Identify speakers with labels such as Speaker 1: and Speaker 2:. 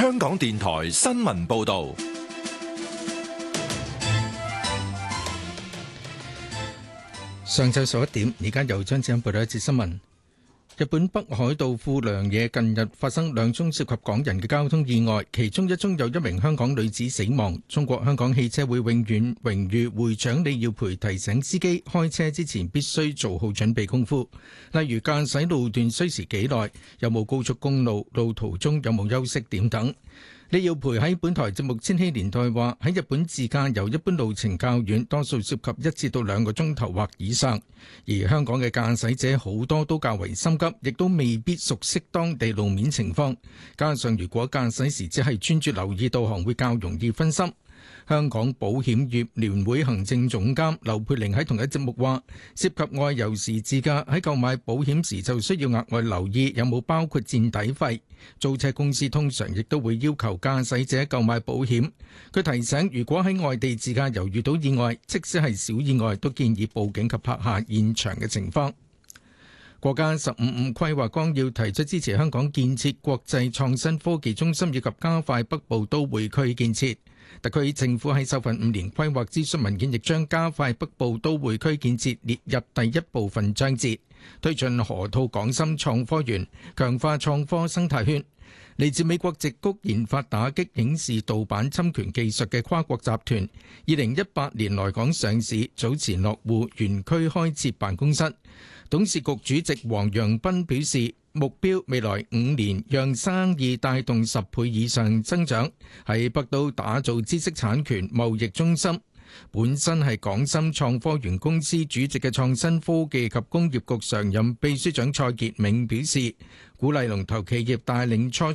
Speaker 1: 香港電台新聞報道。
Speaker 2: 上晝11點，而家由張子欣報道一節新聞。日本北海道富良野近日發生兩宗涉及港人嘅交通意外，其中一宗有一名香港女子死亡。中國香港汽車會永遠榮譽會長李耀培提醒司機開車之前必須做好準備功夫，例如駕駛路段需時幾耐，有冇高速公路，路途中有冇休息點等。李耀培喺本台節目《千禧年代》話：喺日本自駕遊一般路程較遠，多數涉及1至到2個鐘頭或以上，而香港嘅駕駛者好多都較為心急，亦都未必熟悉當地路面情況。加上如果駕駛時只係專注留意導航，會較容易分心。香港保險業聯會行政總監劉佩玲喺同一節目話：涉及外遊時自駕喺購買保險時就需要額外留意有冇包括墊底費。租車公司通常亦都會要求駕駛者購買保險。佢提醒，如果喺外地自駕遊遇到意外，即使係小意外，都建議報警及拍下現場嘅情況。國家15五規劃綱要提出支持香港建設國際創新科技中心以及加快北部都會區建設。特區政府喺首份5年規劃諮詢文件亦將加快北部都會區建設列入第一部分章節，推進河套港深創科園，強化創科生態圈。嚟自美國矽谷研發打擊影視盜版侵權技術嘅跨國集團，2018年來港上市，早前落戶園區開設辦公室。董事局主席黃陽斌表示，目標未來5年讓生意帶動10倍以上增長，喺北都打造知識產權貿易中心。本身係港深創科園公司主席嘅創新科技及工業局常任秘書長蔡傑銘表示，鼓勵龍頭企業帶領初